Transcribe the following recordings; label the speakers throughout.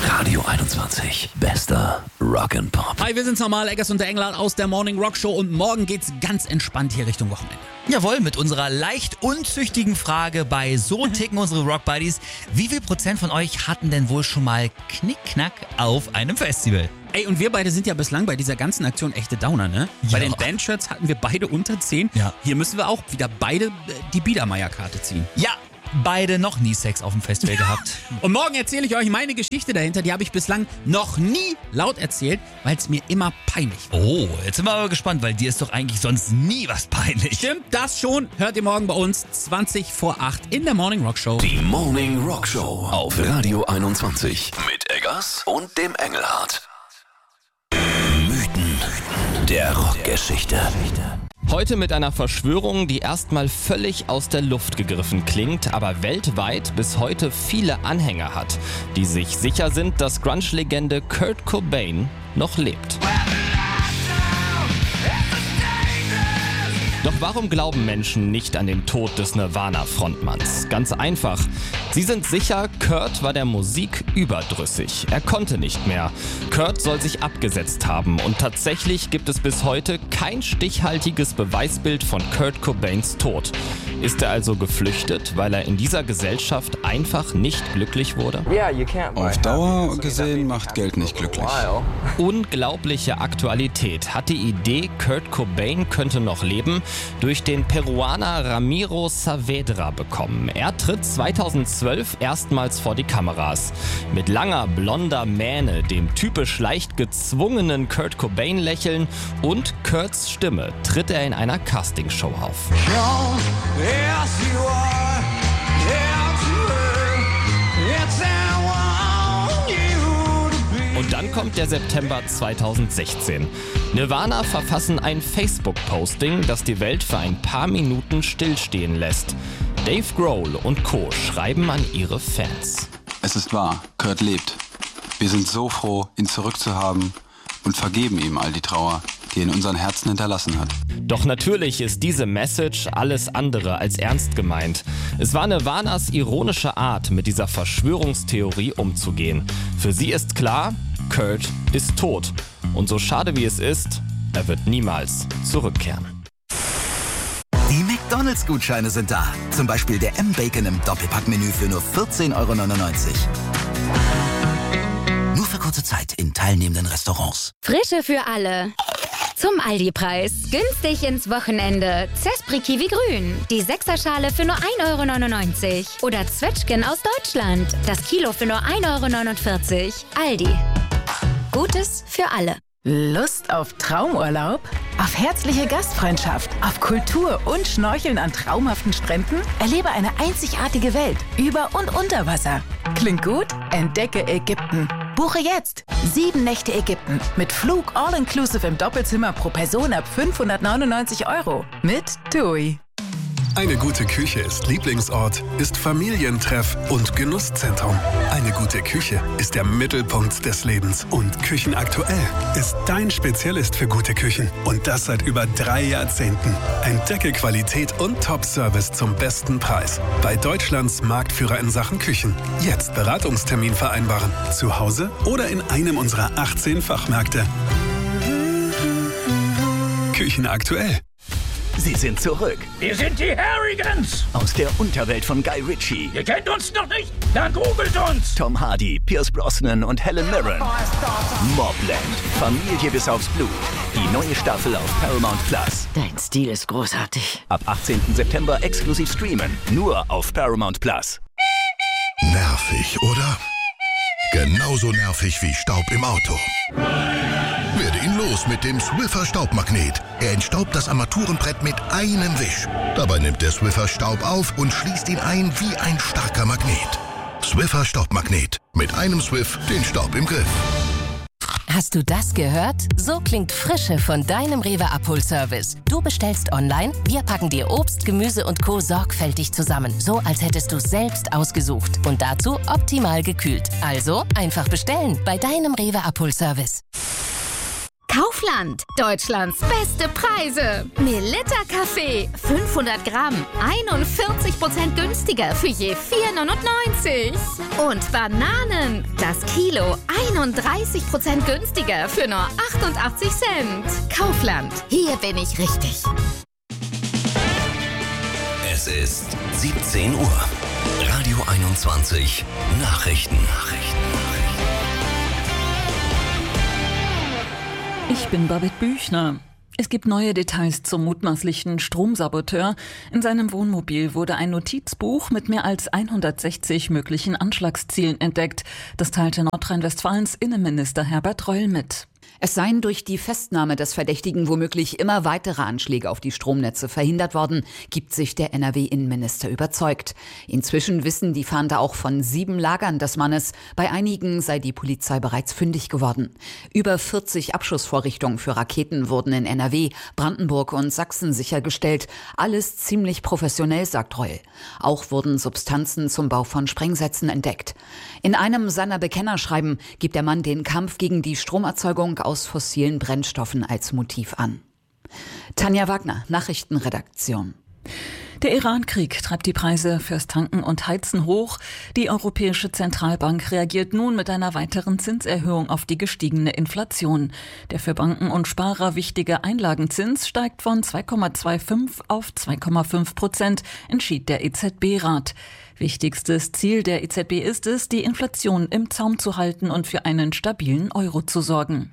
Speaker 1: Radio 21. Bester Rock'n'Pop.
Speaker 2: Hi, wir sind's nochmal, Eggers und der Englert aus der Morning Rock Show und morgen geht's ganz entspannt hier Richtung Wochenende.
Speaker 3: Jawohl, mit unserer leicht unzüchtigen Frage bei So ticken unsere Rock Buddies. Wie viel Prozent von euch hatten denn wohl schon mal Knickknack auf einem Festival?
Speaker 2: Ey, und wir beide sind ja bislang bei dieser ganzen Aktion echte Downer, ne?
Speaker 3: Ja.
Speaker 2: Bei den Bandshirts hatten wir beide unter 10.
Speaker 3: Ja.
Speaker 2: Hier müssen wir auch wieder beide die Biedermeier-Karte ziehen.
Speaker 3: Ja, beide noch nie Sex auf dem Festival gehabt.
Speaker 2: Und morgen erzähle ich euch meine Geschichte dahinter. Die habe ich bislang noch nie laut erzählt, weil es mir immer peinlich war.
Speaker 3: Oh, jetzt sind wir aber gespannt, weil dir ist doch eigentlich sonst nie was peinlich.
Speaker 2: Stimmt, das schon. Hört ihr morgen bei uns 20 vor 8 in der Morning Rock Show.
Speaker 1: Die Morning Rock Show auf Radio 21. Mit Eggers und dem Engelhard. Mythen der Rockgeschichte.
Speaker 4: Heute mit einer Verschwörung, die erstmal völlig aus der Luft gegriffen klingt, aber weltweit bis heute viele Anhänger hat, die sich sicher sind, dass Grunge-Legende Kurt Cobain noch lebt. Doch warum glauben Menschen nicht an den Tod des Nirvana-Frontmanns? Ganz einfach. Sie sind sicher, Kurt war der Musik überdrüssig. Er konnte nicht mehr. Kurt soll sich abgesetzt haben und tatsächlich gibt es bis heute kein stichhaltiges Beweisbild von Kurt Cobains Tod. Ist er also geflüchtet, weil er in dieser Gesellschaft einfach nicht glücklich wurde?
Speaker 5: Auf Dauer gesehen macht Geld nicht glücklich.
Speaker 4: Unglaubliche Aktualität hat die Idee, Kurt Cobain könnte noch leben, durch den Peruaner Ramiro Saavedra bekommen. Er tritt 2012 erstmals vor die Kameras. Mit langer, blonder Mähne, dem typisch leicht gezwungenen Kurt Cobain-Lächeln und Kurts Stimme tritt er in einer Castingshow auf. Und dann kommt der September 2016. Nirvana verfassen ein Facebook-Posting, das die Welt für ein paar Minuten stillstehen lässt. Dave Grohl und Co. schreiben an ihre Fans.
Speaker 5: Es ist wahr, Kurt lebt. Wir sind so froh, ihn zurückzuhaben und vergeben ihm all die Trauer, die er in unseren Herzen hinterlassen hat.
Speaker 4: Doch natürlich ist diese Message alles andere als ernst gemeint. Es war Nirvanas ironische Art, mit dieser Verschwörungstheorie umzugehen. Für sie ist klar, Kurt ist tot. Und so schade wie es ist, er wird niemals zurückkehren.
Speaker 6: Die McDonalds-Gutscheine sind da. Zum Beispiel der M-Bacon im Doppelpackmenü für nur 14,99 €. Nur für kurze Zeit in teilnehmenden Restaurants.
Speaker 7: Frische für alle. Zum Aldi-Preis. Günstig ins Wochenende. Zespri Kiwi Grün. Die 6er-Schale für nur 1,99 €. Oder Zwetschgen aus Deutschland. Das Kilo für nur 1,49 €. Aldi. Gutes für alle.
Speaker 8: Lust auf Traumurlaub? Auf herzliche Gastfreundschaft? Auf Kultur und Schnorcheln an traumhaften Stränden? Erlebe eine einzigartige Welt über und unter Wasser. Klingt gut? Entdecke Ägypten. Buche jetzt 7 Nächte Ägypten mit Flug all-inclusive im Doppelzimmer pro Person ab 599 € mit TUI.
Speaker 9: Eine gute Küche ist Lieblingsort, ist Familientreff und Genusszentrum. Eine gute Küche ist der Mittelpunkt des Lebens. Und Küchenaktuell ist dein Spezialist für gute Küchen. Und das seit über 3 Jahrzehnten. Entdecke Qualität und Top-Service zum besten Preis. Bei Deutschlands Marktführer in Sachen Küchen. Jetzt Beratungstermin vereinbaren. Zu Hause oder in einem unserer 18 Fachmärkte. Küchenaktuell.
Speaker 10: Sie sind zurück.
Speaker 11: Wir sind die Harrigans.
Speaker 10: Aus der Unterwelt von Guy Ritchie.
Speaker 11: Ihr kennt uns noch nicht? Dann googelt uns.
Speaker 10: Tom Hardy, Pierce Brosnan und Helen Mirren. Mobland. Familie bis aufs Blut. Die neue Staffel auf Paramount Plus.
Speaker 12: Dein Stil ist großartig.
Speaker 10: Ab 18. September exklusiv streamen. Nur auf Paramount Plus.
Speaker 13: Nervig, oder? Genauso nervig wie Staub im Auto. Werde ihn los mit dem Swiffer Staubmagnet. Er entstaubt das Armaturenbrett mit einem Wisch. Dabei nimmt der Swiffer Staub auf und schließt ihn ein wie ein starker Magnet. Swiffer Staubmagnet. Mit einem Swiff den Staub im Griff.
Speaker 14: Hast du das gehört? So klingt Frische von deinem Rewe Abholservice. Du bestellst online, wir packen dir Obst, Gemüse und Co. sorgfältig zusammen. So, als hättest du es selbst ausgesucht. Und dazu optimal gekühlt. Also einfach bestellen bei deinem Rewe Abholservice.
Speaker 7: Kaufland. Deutschlands beste Preise. Melitta Kaffee. 500 Gramm. 41% günstiger für je 4,99. Und Bananen. Das Kilo. 31% günstiger für nur 88 Cent. Kaufland. Hier bin ich richtig.
Speaker 1: Es ist 17 Uhr. Radio 21 Nachrichten.
Speaker 15: Ich bin Babette Büchner. Es gibt neue Details zum mutmaßlichen Stromsaboteur. In seinem Wohnmobil wurde ein Notizbuch mit mehr als 160 möglichen Anschlagszielen entdeckt. Das teilte Nordrhein-Westfalens Innenminister Herbert Reul mit.
Speaker 16: Es seien durch die Festnahme des Verdächtigen womöglich immer weitere Anschläge auf die Stromnetze verhindert worden, gibt sich der NRW-Innenminister überzeugt. Inzwischen wissen die Fahnder auch von 7 Lagern des Mannes. Bei einigen sei die Polizei bereits fündig geworden. Über 40 Abschussvorrichtungen für Raketen wurden in NRW, Brandenburg und Sachsen sichergestellt. Alles ziemlich professionell, sagt Reul. Auch wurden Substanzen zum Bau von Sprengsätzen entdeckt. In einem seiner Bekennerschreiben gibt der Mann den Kampf gegen die Stromerzeugung aus fossilen Brennstoffen als Motiv an. Tanja Wagner, Nachrichtenredaktion.
Speaker 15: Der Iran-Krieg treibt die Preise fürs Tanken und Heizen hoch. Die Europäische Zentralbank reagiert nun mit einer weiteren Zinserhöhung auf die gestiegene Inflation. Der für Banken und Sparer wichtige Einlagenzins steigt von 2,25 auf 2,5%, entschied der EZB-Rat. Wichtigstes Ziel der EZB ist es, die Inflation im Zaum zu halten und für einen stabilen Euro zu sorgen.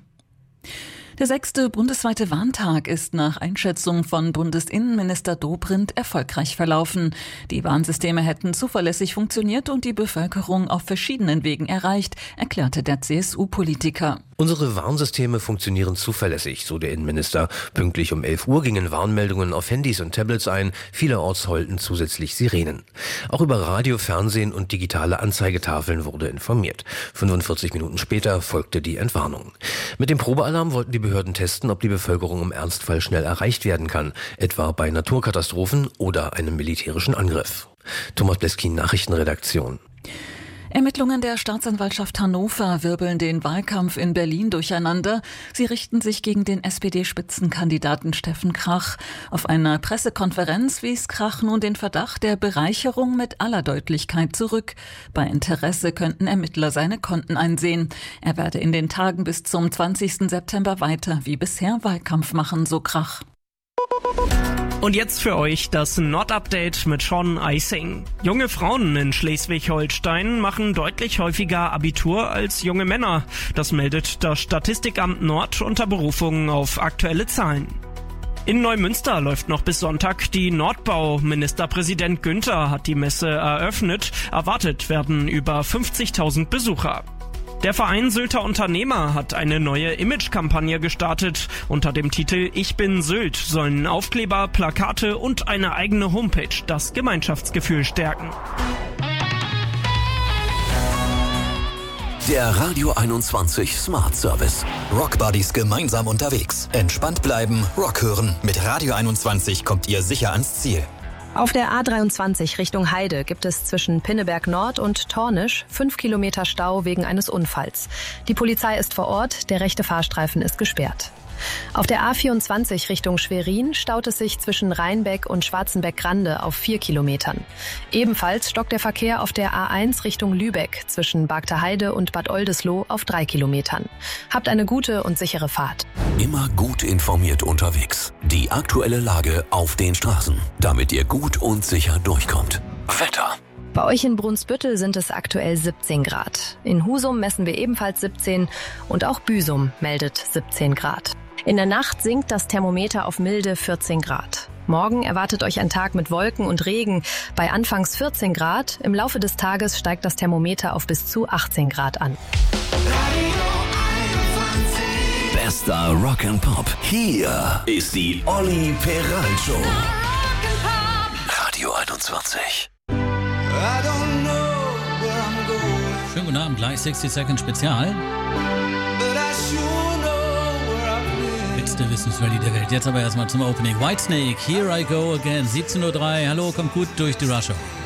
Speaker 15: Der 6. bundesweite Warntag ist nach Einschätzung von Bundesinnenminister Dobrindt erfolgreich verlaufen. Die Warnsysteme hätten zuverlässig funktioniert und die Bevölkerung auf verschiedenen Wegen erreicht, erklärte der CSU-Politiker.
Speaker 17: Unsere Warnsysteme funktionieren zuverlässig, so der Innenminister. Pünktlich um 11 Uhr gingen Warnmeldungen auf Handys und Tablets ein. Vielerorts heulten zusätzlich Sirenen. Auch über Radio, Fernsehen und digitale Anzeigetafeln wurde informiert. 45 Minuten später folgte die Entwarnung. Mit dem Probealarm wollten die Behörden testen, ob die Bevölkerung im Ernstfall schnell erreicht werden kann, etwa bei Naturkatastrophen oder einem militärischen Angriff. Thomas Bleskin, Nachrichtenredaktion.
Speaker 15: Ermittlungen der Staatsanwaltschaft Hannover wirbeln den Wahlkampf in Berlin durcheinander. Sie richten sich gegen den SPD-Spitzenkandidaten Steffen Krach. Auf einer Pressekonferenz wies Krach nun den Verdacht der Bereicherung mit aller Deutlichkeit zurück. Bei Interesse könnten Ermittler seine Konten einsehen. Er werde in den Tagen bis zum 20. September weiter wie bisher Wahlkampf machen, so Krach.
Speaker 18: Und jetzt für euch das Nord-Update mit Sean Eising. Junge Frauen in Schleswig-Holstein machen deutlich häufiger Abitur als junge Männer. Das meldet das Statistikamt Nord unter Berufung auf aktuelle Zahlen. In Neumünster läuft noch bis Sonntag die Nordbau. Ministerpräsident Günther hat die Messe eröffnet. Erwartet werden über 50.000 Besucher. Der Verein Sylter Unternehmer hat eine neue Image-Kampagne gestartet. Unter dem Titel Ich bin Sylt sollen Aufkleber, Plakate und eine eigene Homepage das Gemeinschaftsgefühl stärken.
Speaker 1: Der Radio 21 Smart Service.
Speaker 10: Rock Buddies gemeinsam unterwegs. Entspannt bleiben, Rock hören. Mit Radio 21 kommt ihr sicher ans Ziel.
Speaker 19: Auf der A23 Richtung Heide gibt es zwischen Pinneberg Nord und Tornisch 5 Kilometer Stau wegen eines Unfalls. Die Polizei ist vor Ort, der rechte Fahrstreifen ist gesperrt. Auf der A24 Richtung Schwerin staut es sich zwischen Rheinbeck und Schwarzenbeck-Grande auf 4 Kilometern. Ebenfalls stockt der Verkehr auf der A1 Richtung Lübeck zwischen Bagterheide und Bad Oldesloe auf 3 Kilometern. Habt eine gute und sichere Fahrt.
Speaker 1: Immer gut informiert unterwegs. Die aktuelle Lage auf den Straßen, damit ihr gut und sicher durchkommt. Wetter.
Speaker 19: Bei euch in Brunsbüttel sind es aktuell 17 Grad. In Husum messen wir ebenfalls 17 und auch Büsum meldet 17 Grad. In der Nacht sinkt das Thermometer auf milde 14 Grad. Morgen erwartet euch ein Tag mit Wolken und Regen bei anfangs 14 Grad. Im Laufe des Tages steigt das Thermometer auf bis zu 18 Grad an.
Speaker 1: Bester Rock and Pop. Hier ist die Olli Peral Show. Radio 21.
Speaker 2: Schönen guten Abend, gleich 60 Second Spezial. Letzte Wissensrallye der Welt. Jetzt aber erstmal zum Opening. Whitesnake, Here I Go Again, 17:03 Uhr. Hallo, kommt gut durch die Rush Hour.